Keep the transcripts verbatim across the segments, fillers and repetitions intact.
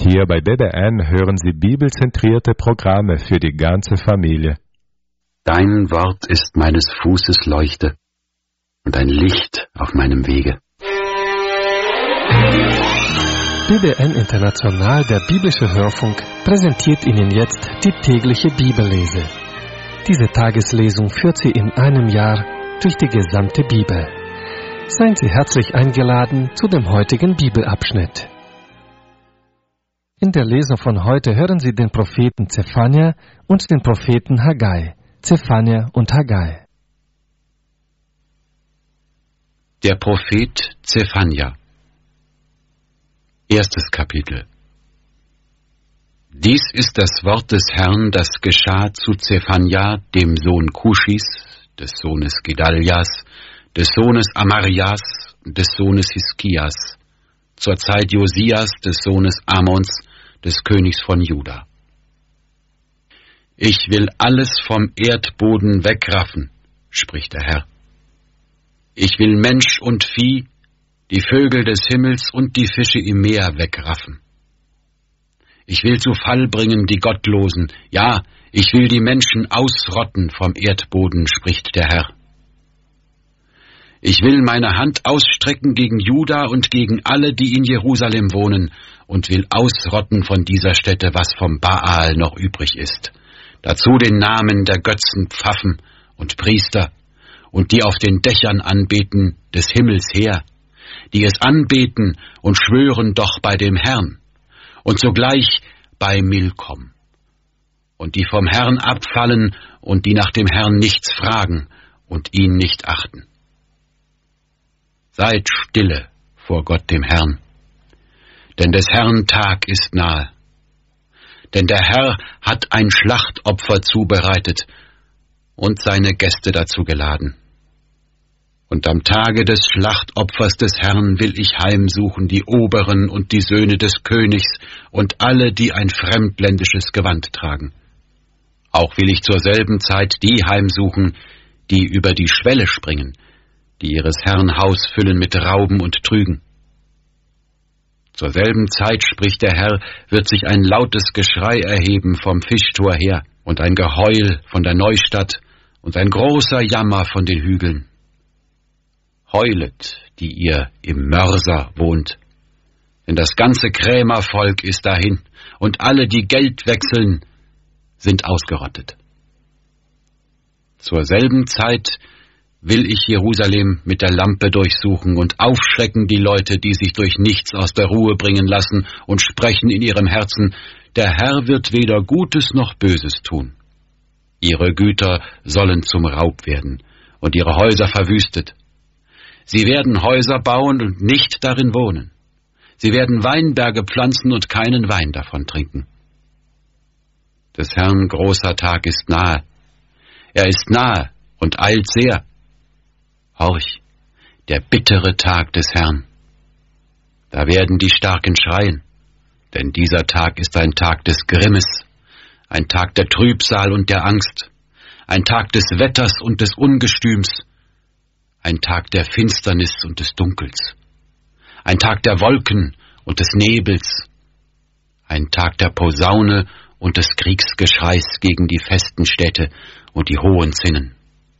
Hier bei B B N hören Sie bibelzentrierte Programme für die ganze Familie. Dein Wort ist meines Fußes Leuchte und ein Licht auf meinem Wege. B B N International, der biblische Hörfunk, präsentiert Ihnen jetzt die tägliche Bibellese. Diese Tageslesung führt Sie in einem Jahr durch die gesamte Bibel. Seien Sie herzlich eingeladen zu dem heutigen Bibelabschnitt. In der Lesung von heute hören Sie den Propheten Zephania und den Propheten Haggai. Zephania und Haggai. Der Prophet Zephania. Erstes Kapitel. Dies ist das Wort des Herrn, das geschah zu Zephania, dem Sohn Kuschis, des Sohnes Gedalias, des Sohnes Amarias, des Sohnes Hiskias, zur Zeit Josias, des Sohnes Amons, des Königs von Juda. Ich will alles vom Erdboden wegraffen, spricht der Herr. Ich will Mensch und Vieh, die Vögel des Himmels und die Fische im Meer wegraffen. Ich will zu Fall bringen die Gottlosen, ja, ich will die Menschen ausrotten vom Erdboden, spricht der Herr. Ich will meine Hand ausstrecken gegen Juda und gegen alle, die in Jerusalem wohnen, und will ausrotten von dieser Stätte, was vom Baal noch übrig ist. Dazu den Namen der Götzen Pfaffen und Priester, und die auf den Dächern anbeten des Himmels her, die es anbeten und schwören doch bei dem Herrn, und sogleich bei Milkom, und die vom Herrn abfallen und die nach dem Herrn nichts fragen und ihn nicht achten. Seid stille vor Gott dem Herrn, denn des Herrn Tag ist nahe. Denn der Herr hat ein Schlachtopfer zubereitet und seine Gäste dazu geladen. Und am Tage des Schlachtopfers des Herrn will ich heimsuchen die Oberen und die Söhne des Königs und alle, die ein fremdländisches Gewand tragen. Auch will ich zur selben Zeit die heimsuchen, die über die Schwelle springen, die ihres Herrn Haus füllen mit Rauben und Trügen. Zur selben Zeit, spricht der Herr, wird sich ein lautes Geschrei erheben vom Fischtor her und ein Geheul von der Neustadt und ein großer Jammer von den Hügeln. Heulet, die ihr im Mörser wohnt, denn das ganze Krämervolk ist dahin und alle, die Geld wechseln, sind ausgerottet. Zur selben Zeit will ich Jerusalem mit der Lampe durchsuchen und aufschrecken die Leute, die sich durch nichts aus der Ruhe bringen lassen und sprechen in ihrem Herzen, der Herr wird weder Gutes noch Böses tun. Ihre Güter sollen zum Raub werden und ihre Häuser verwüstet. Sie werden Häuser bauen und nicht darin wohnen. Sie werden Weinberge pflanzen und keinen Wein davon trinken. Des Herrn großer Tag ist nahe. Er ist nahe und eilt sehr. Horch, der bittere Tag des Herrn. Da werden die Starken schreien, denn dieser Tag ist ein Tag des Grimmes, ein Tag der Trübsal und der Angst, ein Tag des Wetters und des Ungestüms, ein Tag der Finsternis und des Dunkels, ein Tag der Wolken und des Nebels, ein Tag der Posaune und des Kriegsgeschreis gegen die festen Städte und die hohen Zinnen.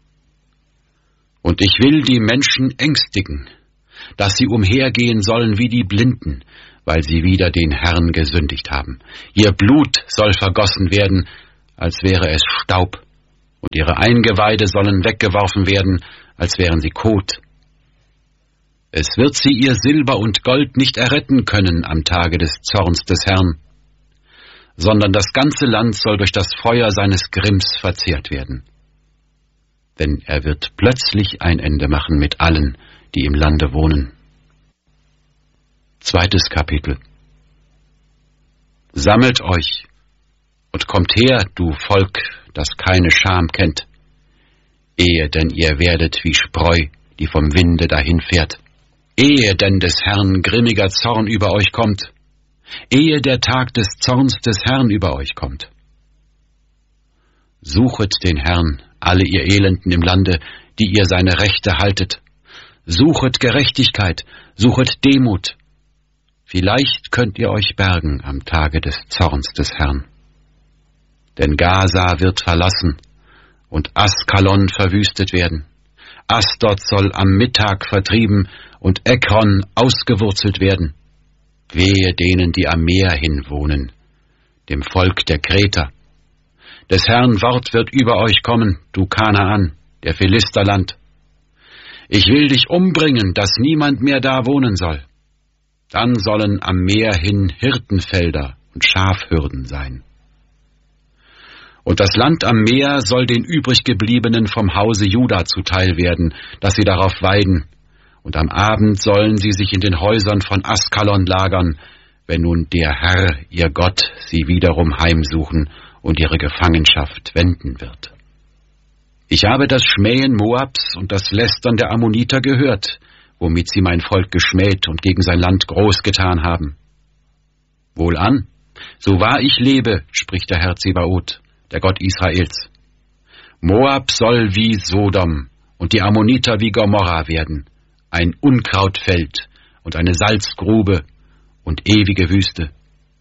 Und ich will die Menschen ängstigen, dass sie umhergehen sollen wie die Blinden, weil sie wider den Herrn gesündigt haben. Ihr Blut soll vergossen werden, als wäre es Staub, und ihre Eingeweide sollen weggeworfen werden, als wären sie Kot. Es wird sie ihr Silber und Gold nicht erretten können am Tage des Zorns des Herrn, sondern das ganze Land soll durch das Feuer seines Grimms verzehrt werden. Denn er wird plötzlich ein Ende machen mit allen, die im Lande wohnen. Zweites Kapitel. Sammelt euch und kommt her, du Volk, das keine Scham kennt, ehe denn ihr werdet wie Spreu, die vom Winde dahinfährt, ehe denn des Herrn grimmiger Zorn über euch kommt, ehe der Tag des Zorns des Herrn über euch kommt. Suchet den Herrn, alle ihr Elenden im Lande, die ihr seine Rechte haltet. Suchet Gerechtigkeit, suchet Demut. Vielleicht könnt ihr euch bergen am Tage des Zorns des Herrn. Denn Gaza wird verlassen und Askalon verwüstet werden. Asdod soll am Mittag vertrieben und Ekron ausgewurzelt werden. Wehe denen, die am Meer hin wohnen, dem Volk der Kreter. Des Herrn Wort wird über euch kommen, du Kanaan, der Philisterland. Ich will dich umbringen, dass niemand mehr da wohnen soll. Dann sollen am Meer hin Hirtenfelder und Schafhürden sein. Und das Land am Meer soll den übriggebliebenen vom Hause Juda zuteil werden, dass sie darauf weiden. Und am Abend sollen sie sich in den Häusern von Askalon lagern, wenn nun der Herr, ihr Gott, sie wiederum heimsuchen und ihre Gefangenschaft wenden wird. Ich habe das Schmähen Moabs und das Lästern der Ammoniter gehört, womit sie mein Volk geschmäht und gegen sein Land groß getan haben. Wohlan, so wahr ich lebe, spricht der Herr Zebaoth, der Gott Israels. Moab soll wie Sodom und die Ammoniter wie Gomorra werden, ein Unkrautfeld und eine Salzgrube und ewige Wüste.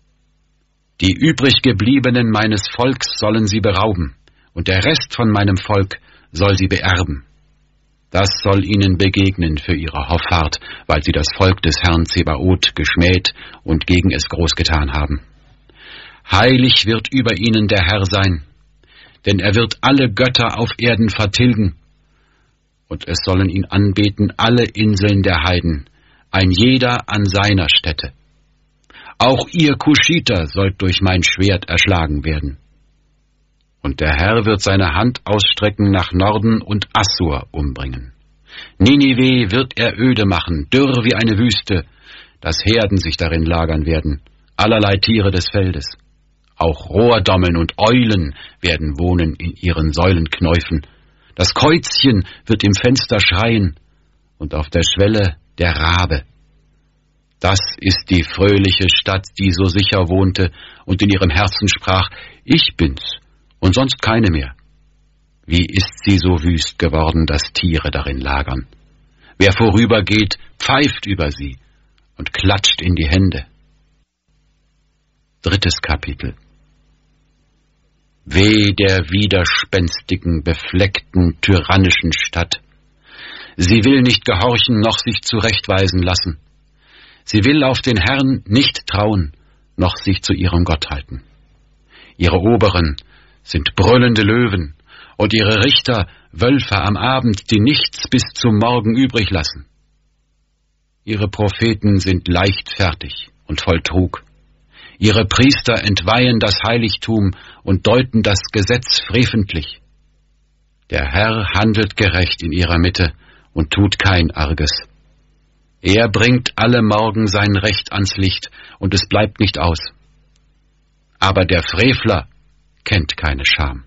Die übriggebliebenen meines Volks sollen sie berauben, und der Rest von meinem Volk soll sie beerben. Das soll ihnen begegnen für ihre Hoffart, weil sie das Volk des Herrn Zebaoth geschmäht und gegen es groß getan haben. Heilig wird über ihnen der Herr sein, denn er wird alle Götter auf Erden vertilgen, und es sollen ihn anbeten alle Inseln der Heiden, ein jeder an seiner Stätte. Auch ihr Kuschiter sollt durch mein Schwert erschlagen werden. Und der Herr wird seine Hand ausstrecken nach Norden und Assur umbringen. Ninive wird er öde machen, dürr wie eine Wüste, dass Herden sich darin lagern werden, allerlei Tiere des Feldes. Auch Rohrdommeln und Eulen werden wohnen in ihren Säulenknäufen. Das Käuzchen wird im Fenster schreien und auf der Schwelle der Rabe. Das ist die fröhliche Stadt, die so sicher wohnte und in ihrem Herzen sprach, ich bin's und sonst keine mehr. Wie ist sie so wüst geworden, dass Tiere darin lagern? Wer vorübergeht, pfeift über sie und klatscht in die Hände. Drittes Kapitel. Weh der widerspenstigen, befleckten, tyrannischen Stadt. Sie will nicht gehorchen, noch sich zurechtweisen lassen. Sie will auf den Herrn nicht trauen, noch sich zu ihrem Gott halten. Ihre Oberen sind brüllende Löwen und ihre Richter Wölfe am Abend, die nichts bis zum Morgen übrig lassen. Ihre Propheten sind leichtfertig und voll Trug. Ihre Priester entweihen das Heiligtum und deuten das Gesetz freventlich. Der Herr handelt gerecht in ihrer Mitte und tut kein Arges. Er bringt alle Morgen sein Recht ans Licht, und es bleibt nicht aus. Aber der Frevler kennt keine Scham.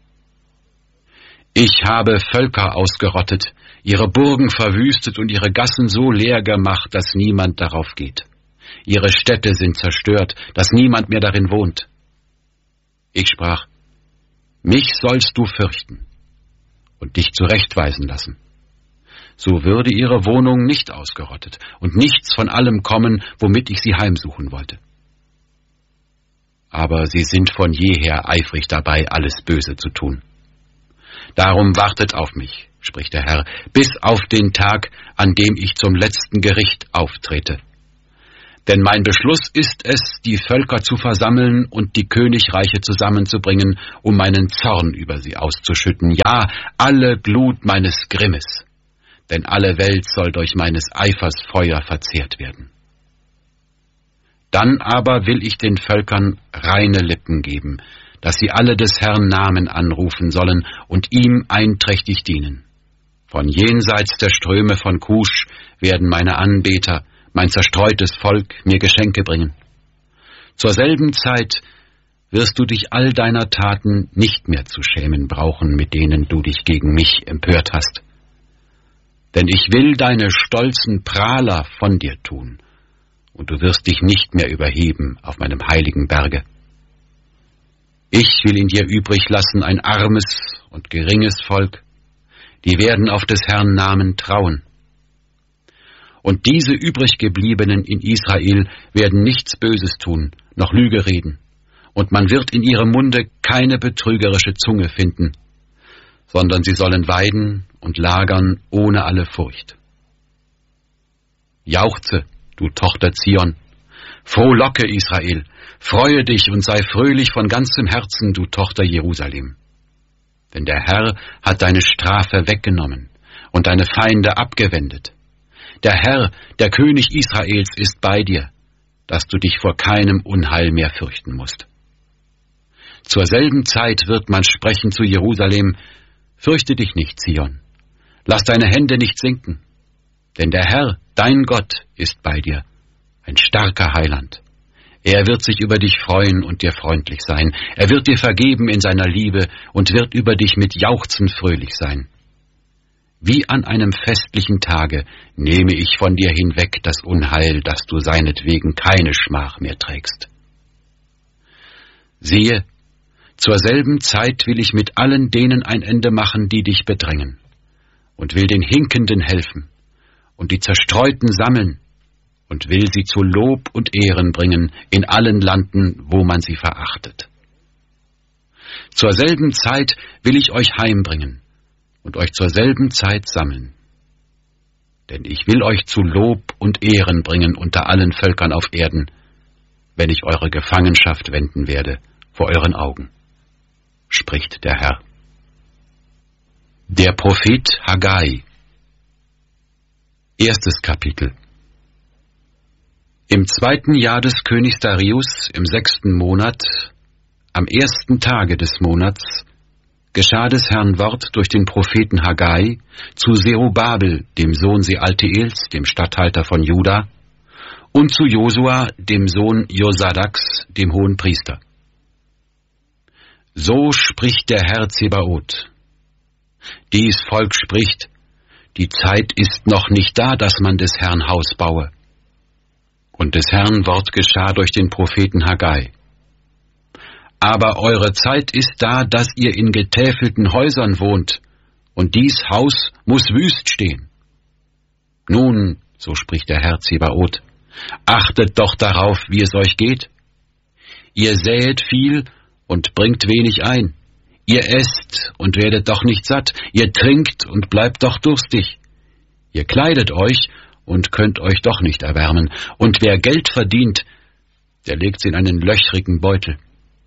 Ich habe Völker ausgerottet, ihre Burgen verwüstet und ihre Gassen so leer gemacht, dass niemand darauf geht. Ihre Städte sind zerstört, dass niemand mehr darin wohnt. Ich sprach, mich sollst du fürchten und dich zurechtweisen lassen. So würde ihre Wohnung nicht ausgerottet und nichts von allem kommen, womit ich sie heimsuchen wollte. Aber sie sind von jeher eifrig dabei, alles Böse zu tun. Darum wartet auf mich, spricht der Herr, bis auf den Tag, an dem ich zum letzten Gericht auftrete. Denn mein Beschluss ist es, die Völker zu versammeln und die Königreiche zusammenzubringen, um meinen Zorn über sie auszuschütten, ja, alle Glut meines Grimmes. Denn alle Welt soll durch meines Eifers Feuer verzehrt werden. Dann aber will ich den Völkern reine Lippen geben, dass sie alle des Herrn Namen anrufen sollen und ihm einträchtig dienen. Von jenseits der Ströme von Kusch werden meine Anbeter, mein zerstreutes Volk, mir Geschenke bringen. Zur selben Zeit wirst du dich all deiner Taten nicht mehr zu schämen brauchen, mit denen du dich gegen mich empört hast. Denn ich will deine stolzen Prahler von dir tun, und du wirst dich nicht mehr überheben auf meinem heiligen Berge. Ich will in dir übrig lassen ein armes und geringes Volk, die werden auf des Herrn Namen trauen. Und diese übriggebliebenen in Israel werden nichts Böses tun, noch Lüge reden, und man wird in ihrem Munde keine betrügerische Zunge finden, sondern sie sollen weiden und lagern ohne alle Furcht. Jauchze, du Tochter Zion, frohlocke Israel, freue dich und sei fröhlich von ganzem Herzen, du Tochter Jerusalem. Denn der Herr hat deine Strafe weggenommen und deine Feinde abgewendet. Der Herr, der König Israels, ist bei dir, dass du dich vor keinem Unheil mehr fürchten musst. Zur selben Zeit wird man sprechen zu Jerusalem: Fürchte dich nicht, Zion, lass deine Hände nicht sinken, denn der Herr, dein Gott, ist bei dir, ein starker Heiland. Er wird sich über dich freuen und dir freundlich sein. Er wird dir vergeben in seiner Liebe und wird über dich mit Jauchzen fröhlich sein. Wie an einem festlichen Tage nehme ich von dir hinweg das Unheil, dass du seinetwegen keine Schmach mehr trägst. Siehe, zur selben Zeit will ich mit allen denen ein Ende machen, die dich bedrängen, und will den Hinkenden helfen und die Zerstreuten sammeln und will sie zu Lob und Ehren bringen in allen Landen, wo man sie verachtet. Zur selben Zeit will ich euch heimbringen und euch zur selben Zeit sammeln. Denn ich will euch zu Lob und Ehren bringen unter allen Völkern auf Erden, wenn ich eure Gefangenschaft wenden werde vor euren Augen, spricht der Herr. Der Prophet Haggai. Erstes Kapitel. Im zweiten Jahr des Königs Darius, im sechsten Monat, am ersten Tage des Monats, geschah des Herrn Wort durch den Propheten Haggai zu Zerubabel, dem Sohn Sealtiels, dem Statthalter von Juda, und zu Josua, dem Sohn Josadaks, dem Hohenpriester. So spricht der Herr Zebaoth. Dies Volk spricht: Die Zeit ist noch nicht da, dass man des Herrn Haus baue. Und des Herrn Wort geschah durch den Propheten Haggai. Aber eure Zeit ist da, dass ihr in getäfelten Häusern wohnt, und dies Haus muss wüst stehen. Nun, so spricht der Herr Zebaoth, achtet doch darauf, wie es euch geht. Ihr säet viel und bringt wenig ein. Ihr esst und werdet doch nicht satt. Ihr trinkt und bleibt doch durstig. Ihr kleidet euch und könnt euch doch nicht erwärmen. Und wer Geld verdient, der legt's in einen löchrigen Beutel.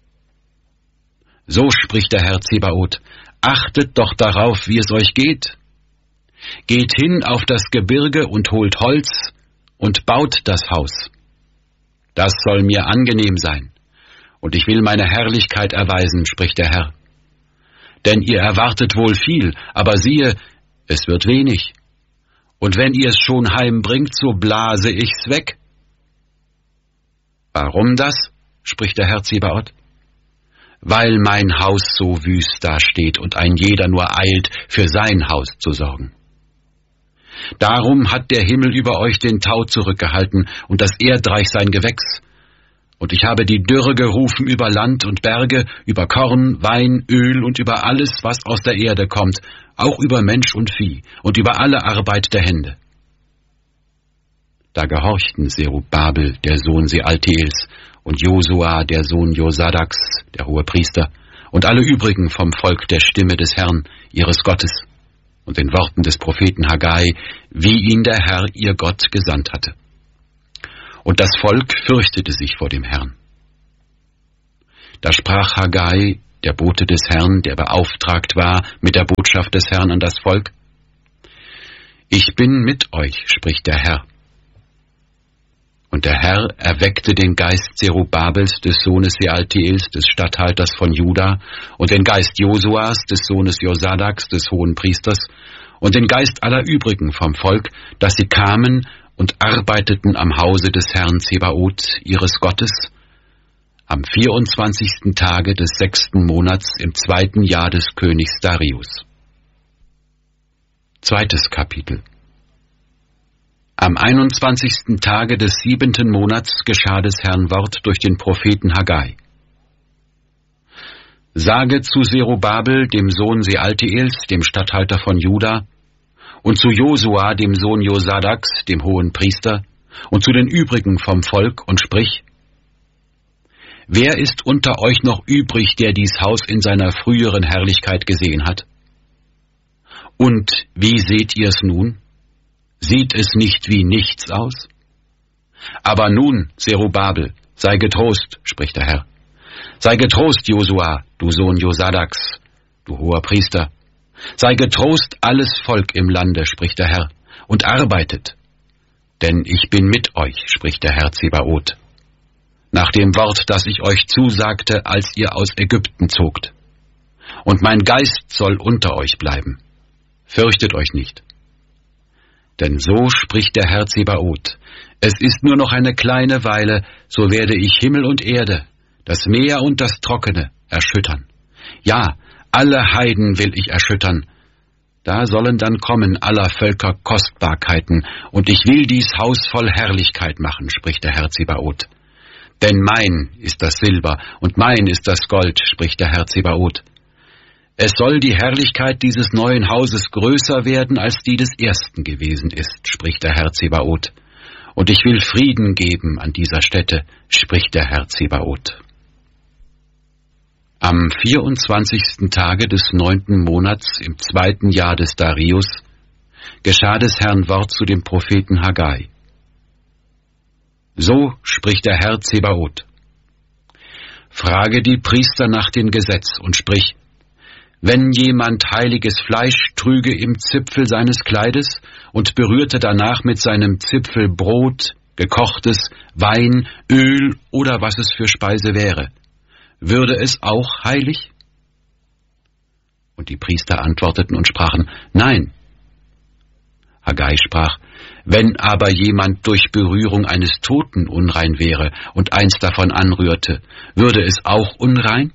So spricht der Herr Zebaoth, achtet doch darauf, wie es euch geht. Geht hin auf das Gebirge und holt Holz und baut das Haus. Das soll mir angenehm sein, und ich will meine Herrlichkeit erweisen, spricht der Herr. Denn ihr erwartet wohl viel, aber siehe, es wird wenig. Und wenn ihr es schon heimbringt, so blase ich's weg. Warum das? Spricht der Herr Zebaoth. Weil mein Haus so wüst dasteht und ein jeder nur eilt, für sein Haus zu sorgen. Darum hat der Himmel über euch den Tau zurückgehalten und das Erdreich sein Gewächs. Und ich habe die Dürre gerufen über Land und Berge, über Korn, Wein, Öl und über alles, was aus der Erde kommt, auch über Mensch und Vieh und über alle Arbeit der Hände. Da gehorchten Zerubabel, der Sohn Sealtiels, und Josua, der Sohn Josadaks, der Hohepriester, und alle übrigen vom Volk der Stimme des Herrn, ihres Gottes, und den Worten des Propheten Haggai, wie ihn der Herr, ihr Gott, gesandt hatte. Und das Volk fürchtete sich vor dem Herrn. Da sprach Haggai, der Bote des Herrn, der beauftragt war mit der Botschaft des Herrn an das Volk: Ich bin mit euch, spricht der Herr. Und der Herr erweckte den Geist Zerubabels, des Sohnes Sealtiels, des Statthalters von Juda, und den Geist Josuas, des Sohnes Josadaks, des Hohenpriesters, und den Geist aller übrigen vom Volk, dass sie kamen und arbeiteten am Hause des Herrn Zebaoth, ihres Gottes, am vierundzwanzigsten Tage des sechsten Monats im zweiten Jahr des Königs Darius. Zweites Kapitel. Am einundzwanzigsten Tage des siebenten Monats geschah des Herrn Wort durch den Propheten Haggai. Sage zu Zerubabel, dem Sohn Sealtiels, dem Statthalter von Juda, und zu Josua, dem Sohn Josadaks, dem hohen Priester, und zu den übrigen vom Volk und sprich: Wer ist unter euch noch übrig, der dies Haus in seiner früheren Herrlichkeit gesehen hat? Und wie seht ihr's nun? Sieht es nicht wie nichts aus? Aber nun, Zerubabel, sei getrost, spricht der Herr. Sei getrost, Josua, du Sohn Josadaks, du hoher Priester. Sei getrost, alles Volk im Lande, spricht der Herr, und arbeitet. Denn ich bin mit euch, spricht der Herr Zebaoth, nach dem Wort, das ich euch zusagte, als ihr aus Ägypten zogt. Und mein Geist soll unter euch bleiben. Fürchtet euch nicht. Denn so spricht der Herr Zebaoth: Es ist nur noch eine kleine Weile, so werde ich Himmel und Erde, das Meer und das Trockene erschüttern. Ja, alle Heiden will ich erschüttern. Da sollen dann kommen aller Völker Kostbarkeiten, und ich will dies Haus voll Herrlichkeit machen, spricht der Herr Zebaoth. Denn mein ist das Silber und mein ist das Gold, spricht der Herr Zebaoth. Es soll die Herrlichkeit dieses neuen Hauses größer werden, als die des ersten gewesen ist, spricht der Herr Zebaoth. Und ich will Frieden geben an dieser Stätte, spricht der Herr Zebaoth. Am vierundzwanzigsten Tage des neunten Monats im zweiten Jahr des Darius geschah des Herrn Wort zu dem Propheten Haggai. So spricht der Herr Zebaoth: Frage die Priester nach dem Gesetz und sprich: Wenn jemand heiliges Fleisch trüge im Zipfel seines Kleides und berührte danach mit seinem Zipfel Brot, gekochtes, Wein, Öl oder was es für Speise wäre, würde es auch heilig? Und die Priester antworteten und sprachen: Nein. Haggai sprach: Wenn aber jemand durch Berührung eines Toten unrein wäre und eins davon anrührte, würde es auch unrein?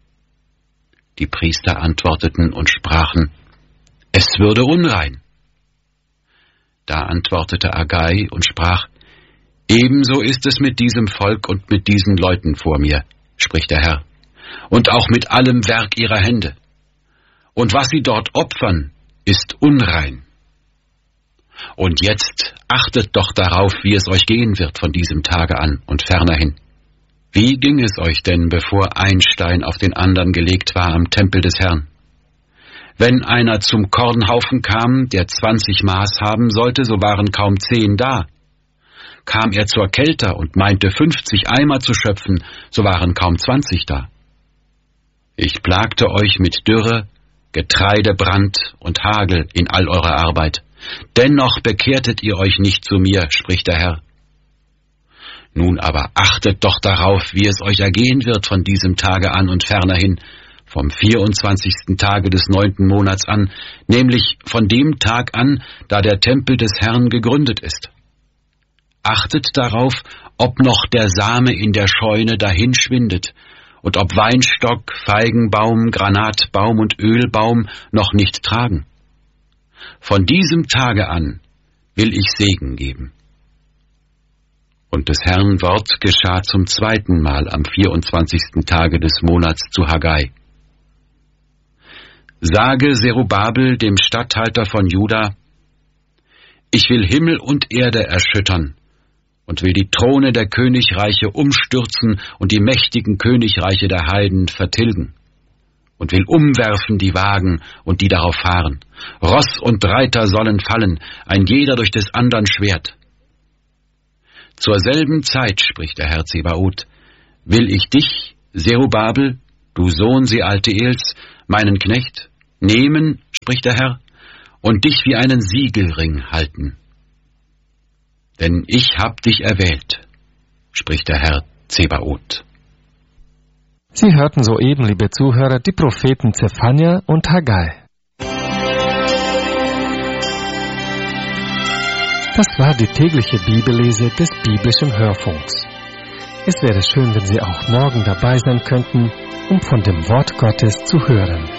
Die Priester antworteten und sprachen: Es würde unrein. Da antwortete Haggai und sprach: Ebenso ist es mit diesem Volk und mit diesen Leuten vor mir, spricht der Herr, und auch mit allem Werk ihrer Hände. Und was sie dort opfern, ist unrein. Und jetzt achtet doch darauf, wie es euch gehen wird von diesem Tage an und fernerhin. Wie ging es euch denn, bevor ein Stein auf den anderen gelegt war am Tempel des Herrn? Wenn einer zum Kornhaufen kam, der zwanzig Maß haben sollte, so waren kaum zehn da. Kam er zur Kelter und meinte fünfzig Eimer zu schöpfen, so waren kaum zwanzig da. Ich plagte euch mit Dürre, Getreidebrand und Hagel in all eurer Arbeit. Dennoch bekehrtet ihr euch nicht zu mir, spricht der Herr. Nun aber achtet doch darauf, wie es euch ergehen wird von diesem Tage an und fernerhin, vom vierundzwanzigsten Tage des neunten Monats an, nämlich von dem Tag an, da der Tempel des Herrn gegründet ist. Achtet darauf, ob noch der Same in der Scheune dahinschwindet und ob Weinstock, Feigenbaum, Granatbaum und Ölbaum noch nicht tragen. Von diesem Tage an will ich Segen geben. Und des Herrn Wort geschah zum zweiten Mal am vierundzwanzigsten Tage des Monats zu Haggai. Sage Zerubabel, dem Statthalter von Juda: Ich will Himmel und Erde erschüttern und will die Throne der Königreiche umstürzen und die mächtigen Königreiche der Heiden vertilgen und will umwerfen die Wagen und die darauf fahren. Ross und Reiter sollen fallen, ein jeder durch des andern Schwert. Zur selben Zeit, spricht der Herr Zebaoth, will ich dich, Zerubabel, du Sohn Sealtiels, meinen Knecht, nehmen, spricht der Herr, und dich wie einen Siegelring halten. Denn ich hab dich erwählt, spricht der Herr Zebaoth. Sie hörten soeben, liebe Zuhörer, die Propheten Zephania und Haggai. Das war die tägliche Bibellese des biblischen Hörfunks. Es wäre schön, wenn Sie auch morgen dabei sein könnten, um von dem Wort Gottes zu hören.